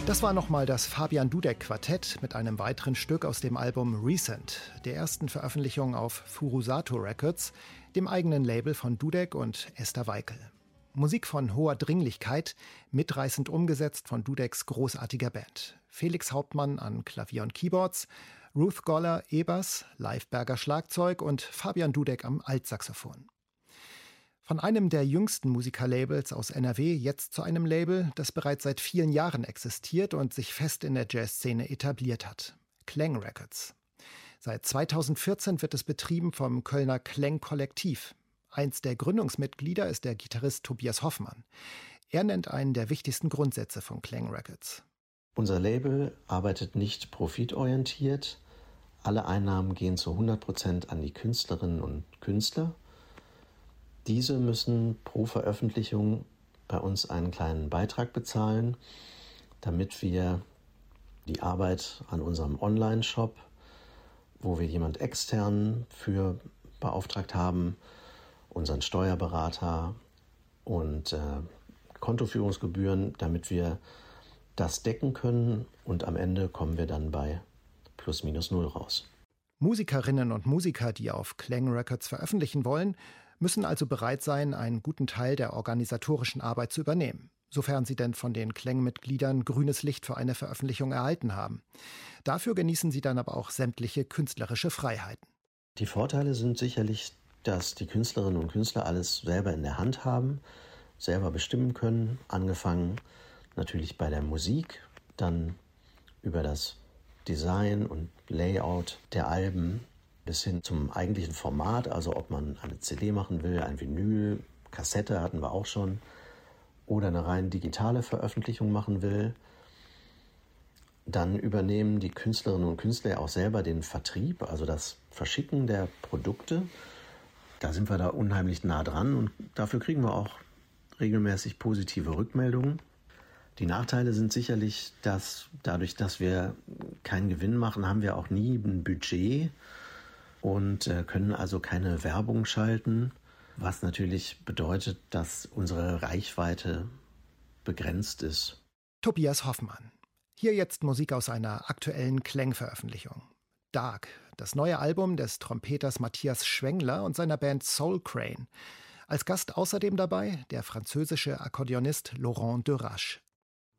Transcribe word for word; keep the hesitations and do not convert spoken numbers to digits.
Das war nochmal das Fabian Dudek-Quartett mit einem weiteren Stück aus dem Album Recent, der ersten Veröffentlichung auf Furusato Records, dem eigenen Label von Dudek und Esther Weikel. Musik von hoher Dringlichkeit, mitreißend umgesetzt von Dudeks großartiger Band. Felix Hauptmann an Klavier und Keyboards, Ruth Goller E-Bass, Leif Berger Schlagzeug und Fabian Dudek am Altsaxophon. Von einem der jüngsten Musikerlabels aus N R W jetzt zu einem Label, das bereits seit vielen Jahren existiert und sich fest in der Jazzszene etabliert hat. Klang Records. Seit zweitausendvierzehn wird es betrieben vom Kölner Klang Kollektiv. Eins der Gründungsmitglieder ist der Gitarrist Tobias Hoffmann. Er nennt einen der wichtigsten Grundsätze von Klang Records. Unser Label arbeitet nicht profitorientiert. Alle Einnahmen gehen zu hundert Prozent an die Künstlerinnen und Künstler. Diese müssen pro Veröffentlichung bei uns einen kleinen Beitrag bezahlen, damit wir die Arbeit an unserem Online-Shop, wo wir jemand extern für beauftragt haben, unseren Steuerberater und äh, Kontoführungsgebühren, damit wir das decken können, und am Ende kommen wir dann bei plus minus null raus. Musikerinnen und Musiker, die auf Klang Records veröffentlichen wollen, müssen also bereit sein, einen guten Teil der organisatorischen Arbeit zu übernehmen, sofern sie denn von den Klang-Mitgliedern grünes Licht für eine Veröffentlichung erhalten haben. Dafür genießen sie dann aber auch sämtliche künstlerische Freiheiten. Die Vorteile sind sicherlich, dass die Künstlerinnen und Künstler alles selber in der Hand haben, selber bestimmen können, angefangen natürlich bei der Musik, dann über das Design und Layout der Alben bis hin zum eigentlichen Format, also ob man eine C D machen will, ein Vinyl, Kassette hatten wir auch schon, oder eine rein digitale Veröffentlichung machen will. Dann übernehmen die Künstlerinnen und Künstler auch selber den Vertrieb, also das Verschicken der Produkte. Da sind wir da unheimlich nah dran und dafür kriegen wir auch regelmäßig positive Rückmeldungen. Die Nachteile sind sicherlich, dass dadurch, dass wir keinen Gewinn machen, haben wir auch nie ein Budget und können also keine Werbung schalten, was natürlich bedeutet, dass unsere Reichweite begrenzt ist. Tobias Hoffmann. Hier jetzt Musik aus einer aktuellen Klang-Veröffentlichung. Dark, das neue Album des Trompeters Matthias Schwengler und seiner Band Soul Crane. Als Gast außerdem dabei der französische Akkordeonist Laurent Derache.